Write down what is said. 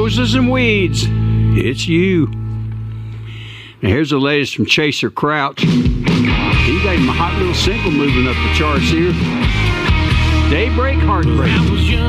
roses and weeds, it's you. Now here's the latest from Chaser Crouch. He got him a hot little single moving up the charts here. Daybreak Heartbreak.